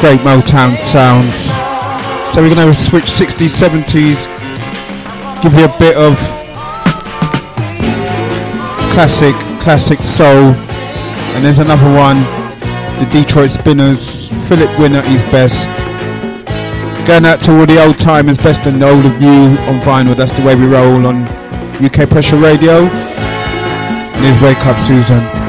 Great Motown sounds. So we're going to switch 60s, 70s, give you a bit of classic soul. And there's another one, the Detroit Spinners, Philip Wynne at his best. Going out to all the old timers, best and old of you on vinyl. That's the way we roll on UK Pressure Radio. And here's Wake Up Susan.